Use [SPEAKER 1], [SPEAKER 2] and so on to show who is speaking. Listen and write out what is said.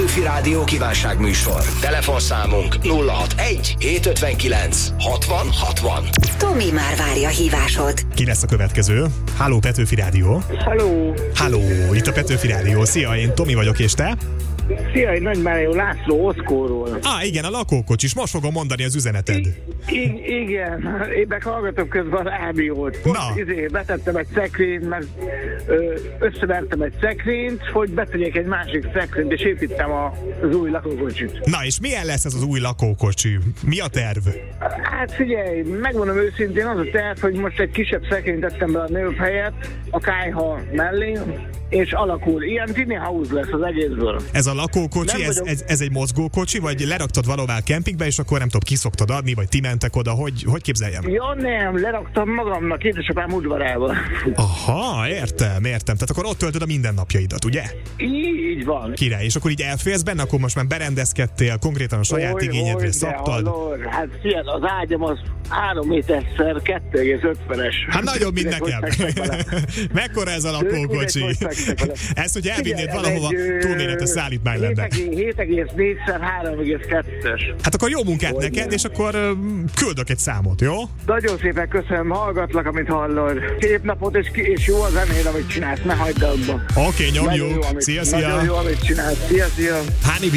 [SPEAKER 1] Petőfi Rádió kívánságműsor. Telefonszámunk 061 759 60 60.
[SPEAKER 2] Tomi már várja hívásod.
[SPEAKER 3] Ki lesz a következő? Halló, Petőfi Rádió. Halló, itt a Petőfi Rádió. Szia, én Tomi vagyok, és te?
[SPEAKER 4] Szia, én Nagymárió László Oszkóról.
[SPEAKER 3] Igen, a lakókocsis. Most fogom mondani az üzeneted.
[SPEAKER 4] Igen, én meg hallgatom közben a rádiót.
[SPEAKER 3] Na.
[SPEAKER 4] Betettem egy szekrényt, mert összevertem egy szekrényt, hogy betegyek egy másik szekrényt, és építem az új lakókocsit.
[SPEAKER 3] Na, és milyen lesz ez az új lakókocsi? Mi a terv?
[SPEAKER 4] Hát figyelj, megmondom őszintén, az a terv, hogy most egy kisebb szekrényt tettem be a nőbb helyett, a kályha mellé, és alakul. Ilyen tiny house lesz az egészből.
[SPEAKER 3] Ez a lakókocsi, ez egy mozgókocsi, vagy leraktad valahová kempingbe, és akkor nem tudom, ki szoktad adni, vagy ti mentek oda, hogy képzeljem?
[SPEAKER 4] Ja nem, leraktam magamnak édesapám udvarába.
[SPEAKER 3] Aha, értem. Tehát akkor ott töltöd a mindennapjaidat, ugye?
[SPEAKER 4] Így van.
[SPEAKER 3] Király, és akkor így elfélsz benne, akkor most már berendezkedtél, konkrétan a saját igényedre szabtad.
[SPEAKER 4] Hát figyelj, az ágyam az 3 méterszer 2,50-es.
[SPEAKER 3] Hát nagyobb, mint nekem. Mekkora ez a lakókocsi? Ezt, hogy elvinnéd valahova, túlméretes szállítmány lenne.
[SPEAKER 4] 7,4-szer 3,2-es.
[SPEAKER 3] Hát akkor jó munkát neked, és akkor küldök egy számot, jó?
[SPEAKER 4] Nagyon szépen köszönöm, hallgatlak, amit hallod. Szép napot, és jó a zenéd, amit csinálsz, ne hagyd abba.
[SPEAKER 3] Oké, nyomjuk. Szia.
[SPEAKER 4] Nagyon jó, amit csinálsz. Szia.
[SPEAKER 3] Hány